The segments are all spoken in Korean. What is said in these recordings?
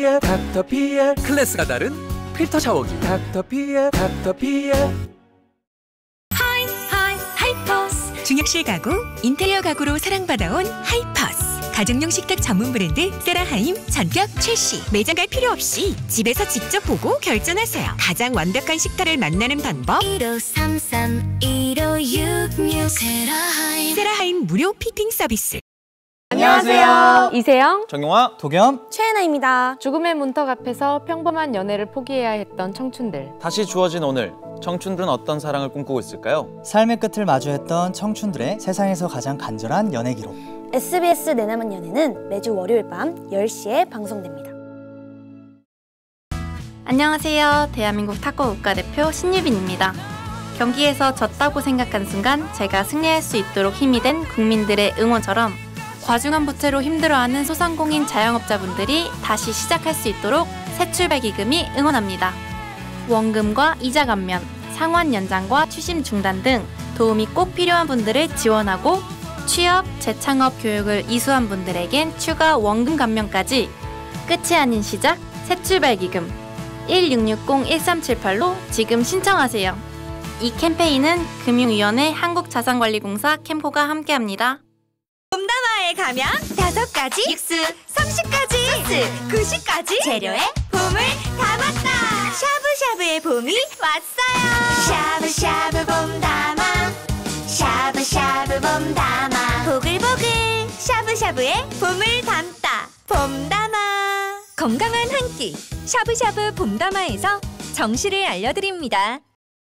닥터피엘 닥터피엘 클래스가 다른 필터 샤워기 닥터피엘 하이퍼스. 중역실 가구, 인테리어 가구로 사랑받아온 하이퍼스. 가정용 식탁 전문 브랜드 세라하임 전격 출시. 매장 갈 필요 없이 집에서 직접 보고 결정하세요. 가장 완벽한 식탁을 만나는 방법. 1533-1566 세라하임 무료 피팅 서비스. 안녕하세요. 이세영, 정용화, 도겸, 최애나입니다. 죽음의 문턱 앞에서 평범한 연애를 포기해야 했던 청춘들. 다시 주어진 오늘, 청춘들은 어떤 사랑을 꿈꾸고 있을까요? 삶의 끝을 마주했던 청춘들의 세상에서 가장 간절한 연애 기록. SBS 내 남은 연애는 매주 월요일 밤 10시에 방송됩니다. 안녕하세요. 대한민국 탁구 국가대표 신유빈입니다. 경기에서 졌다고 생각한 순간 제가 승리할 수 있도록 힘이 된 국민들의 응원처럼 과중한 부채로 힘들어하는 소상공인 자영업자분들이 다시 시작할 수 있도록 새출발기금이 응원합니다. 원금과 이자 감면, 상환 연장과 추심 중단 등 도움이 꼭 필요한 분들을 지원하고 취업, 재창업 교육을 이수한 분들에겐 추가 원금 감면까지. 끝이 아닌 시작, 새출발기금 1660-1378로 지금 신청하세요. 이 캠페인은 금융위원회 한국자산관리공사 캠코가 함께합니다. 봄다마에 가면 5가지 육수, 30가지 소스, 90가지 재료에 봄을 담았다. 샤브샤브의 봄이 왔어요. 샤브샤브 봄다마, 샤브샤브 봄다마, 보글보글 샤브샤브에 봄을 담다. 봄다마. 건강한 한 끼, 샤브샤브 봄다마에서 정시를 알려드립니다.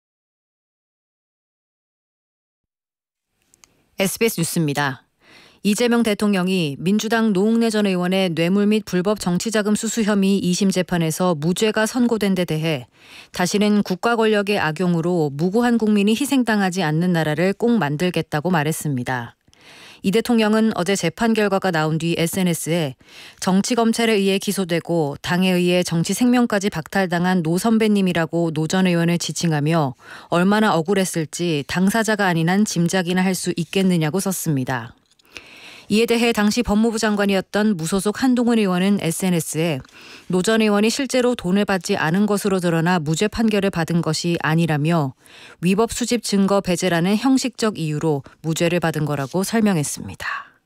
SBS 뉴스입니다. 이재명 대통령이 민주당 노웅래 전 의원의 뇌물 및 불법 정치자금 수수 혐의 2심 재판에서 무죄가 선고된 데 대해 다시는 국가 권력의 악용으로 무고한 국민이 희생당하지 않는 나라를 꼭 만들겠다고 말했습니다. 이 대통령은 어제 재판 결과가 나온 뒤 SNS에 정치검찰에 의해 기소되고 당에 의해 정치 생명까지 박탈당한 노 선배님이라고 노 전 의원을 지칭하며 얼마나 억울했을지 당사자가 아닌 한 짐작이나 할 수 있겠느냐고 썼습니다. 이에 대해 당시 법무부 장관이었던 무소속 한동훈 의원은 SNS에 노 전 의원이 실제로 돈을 받지 않은 것으로 드러나 무죄 판결을 받은 것이 아니라며 위법 수집 증거 배제라는 형식적 이유로 무죄를 받은 거라고 설명했습니다.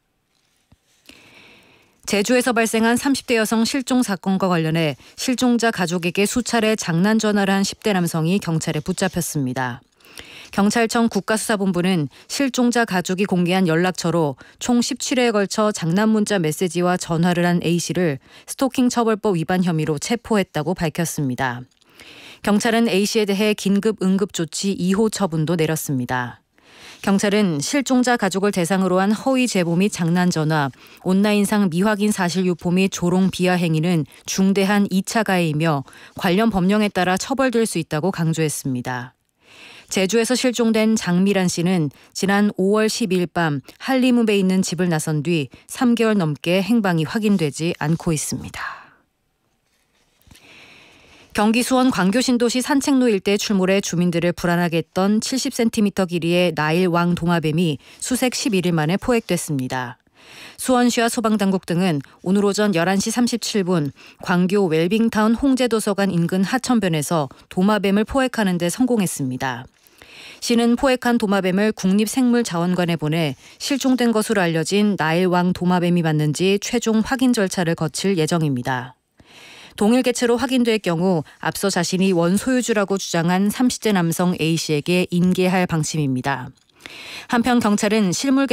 제주에서 발생한 30대 여성 실종 사건과 관련해 실종자 가족에게 수차례 장난 전화를 한 10대 남성이 경찰에 붙잡혔습니다. 경찰청 국가수사본부는 실종자 가족이 공개한 연락처로 총 17회에 걸쳐 장난 문자 메시지와 전화를 한 A씨를 스토킹 처벌법 위반 혐의로 체포했다고 밝혔습니다. 경찰은 A씨에 대해 긴급 응급조치 2호 처분도 내렸습니다. 경찰은 실종자 가족을 대상으로 한 허위 제보 및 장난 전화, 온라인상 미확인 사실 유포 및 조롱 비하 행위는 중대한 2차 가해이며 관련 법령에 따라 처벌될 수 있다고 강조했습니다. 제주에서 실종된 장미란 씨는 지난 5월 12일 밤 한림읍에 있는 집을 나선 뒤 3개월 넘게 행방이 확인되지 않고 있습니다. 경기 수원 광교신도시 산책로 일대에 출몰해 주민들을 불안하게 했던 70cm 길이의 나일 왕 도마뱀이 수색 11일 만에 포획됐습니다. 수원시와 소방당국 등은 오늘 오전 11시 37분 광교 웰빙타운 홍제도서관 인근 하천변에서 도마뱀을 포획하는 데 성공했습니다. 시는 포획한 도마뱀을 국립생물자원관에 보내 실종된 것으로 알려진 나일왕 도마뱀이 맞는지 최종 확인 절차를 거칠 예정입니다. 동일 개체로 확인될 경우 앞서 자신이 원소유주라고 주장한 30대 남성 A씨에게 인계할 방침입니다. 한편 경찰은 실물